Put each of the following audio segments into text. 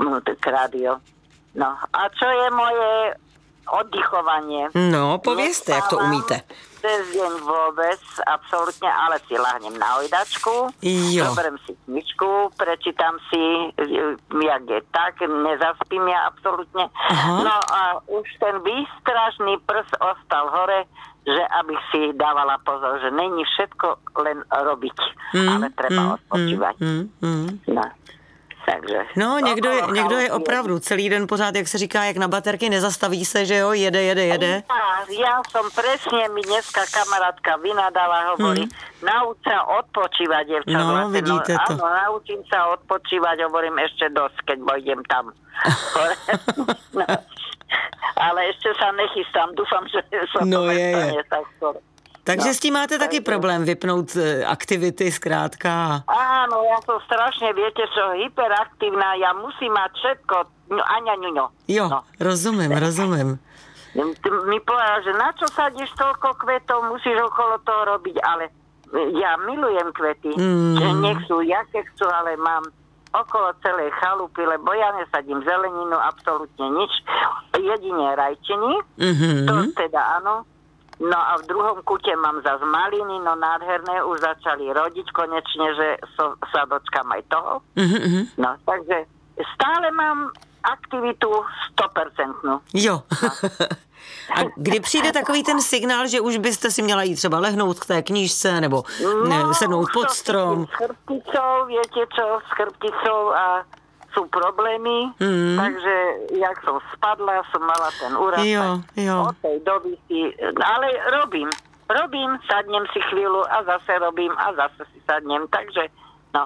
rádio. No, a čo je moje oddychovanie? No, povězte, jak to umíte. Cez deň vôbec, absolútne, ale si lahnem na hojdačku, zoberiem si knižku, prečítam si, jak je tak, nezaspím ja absolútne. No a už ten výstražný prs ostal hore, že abych si dávala pozor, že není všetko len robiť, ale treba odpočívať. No. Takže, no, někdo je opravdu celý den pořád, jak se říká, jak na baterky, nezastaví se, že jo, jede. Ja som presne, mi dneska kamarátka vynadala, hovorí, nauč sa odpočívať, dievča. No, vidíte to. Áno, naučím sa odpočívať, hovorím ešte dosť, keď pôjdem tam. No, ale ešte sa nechystám, dúfam, že sa to nestane tak skoro. Takže s tím máte taky problém vypnout aktivity zkrátka. Áno, ja som strašne, viete čo, hyperaktívna, ja musím mať všetko, aňaňuňo. Jo, no. Rozumím. Mi povedal, že na čo sadíš toľko kvetov, musíš okolo toho robiť, ale ja milujem kvety, že nech sú, jaké chcú, ale mám okolo celej chalupy, lebo ja nesadím zeleninu, absolútne nič, jedine rajčiny, to teda áno. No a v druhom kute mám zase maliny, no nádherné, už začali rodiť konečne, že sa dočkam aj toho. No, takže stále mám aktivitu 100%. Jo. A kdy přijde takový ten signál, že už byste si měla jít třeba lehnout k té knížce, nebo sednout pod strom? S chrbticou, viete čo, s chrbticou a sú problémy, takže jak som spadla, som mala ten úraz. Jo. Od tej doby ale robím, sadnem si chvíľu a zase robím a zase si sadnem, takže no.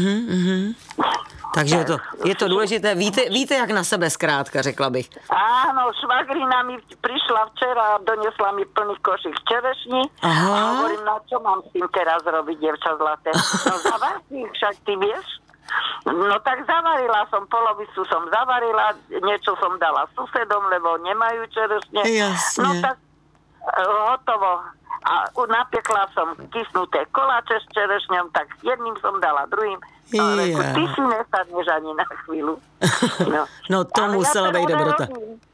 Takže je to důležité. Víte, jak na sebe zkrátka, řekla bych. Áno, švagrina mi prišla včera a donesla mi plný košík čerešní. A hovorím, no čo mám s tým teraz robiť, dievča zlaté? No zavar si, však ty vieš? No tak zavarila som, polovicu som zavarila, niečo som dala susedom, lebo nemajú čerešne. Jasne. No tak hotovo. A napiekla som kysnuté koláče s čerešňom, tak jedným som dala, druhým. Ale ty si nesadneš ani na chvíľu. No to musela být dobrota.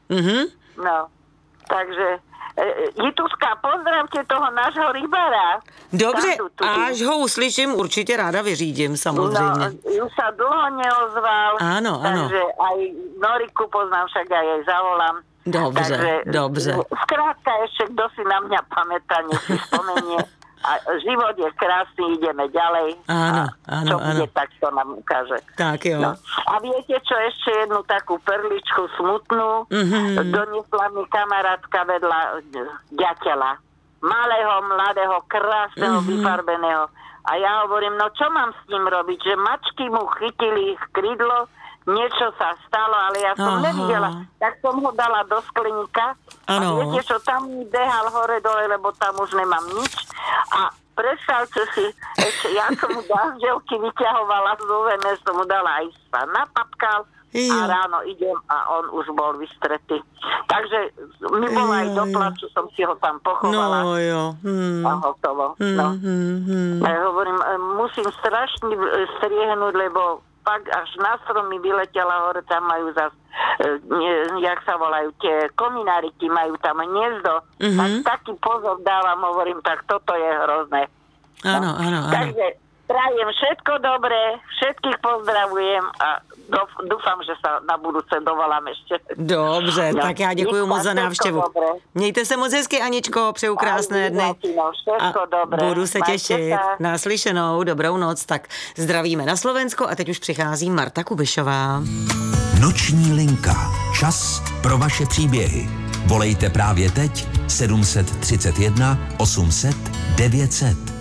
No, takže Jituška, pozdravte toho nášho rybára. Dobře, až ho uslyším, určitě ráda vyřídím, samozřejmě. No, už sa dlho neozval. Áno. Takže aj Noriku poznám, však aj jej zavolám. Dobře. Skrátka ešte, kto si na mňa pamätá, nech si spomenie. A život je krásny, ideme ďalej. Áno. Bude, tak to nám ukáže. Tak jo. No. A viete čo, ešte jednu takú perličku smutnú. Doniesla mi kamarátka vedľa ďateľa. Malého, mladého, krásneho, vyfarbeného. A ja hovorím, no čo mám s ním robiť? Že mačky mu chytili krídlo, niečo sa stalo, ale ja som nevidela. Tak som ho dala do skleníka. A viete čo, tam mi behal hore dole, lebo tam už nemám nič. A predstavte si, ešte ja som mu dažďovky vyťahovala z UVM, som mu dala aj sa napapkal a ráno idem a on už bol vystretý. Takže mi bolo aj do plaču, som si ho tam pochovala. No jo. A hotovo. Ja hovorím, musím strašne striehnúť, lebo pak až na stromy vyletela hore, tam majú zas, jak sa volajú, tie komináriky, majú tam hniezdo. Taký pozor dávam, hovorím, tak toto je hrozné. Áno. Takže prajem všetko dobré, všetkých pozdravujem a dúfam, že sa na budúce dovolám ešte. Dobře, tak já děkuju moc za návštěvu. Mějte se moc hezky, Aničko, přeju krásné dny. A budu se těšit. Naslyšenou, dobrou noc. Tak zdravíme na Slovensko a teď už přichází Marta Kubišová. Noční linka. Čas pro vaše příběhy. Volejte právě teď 731 800 900.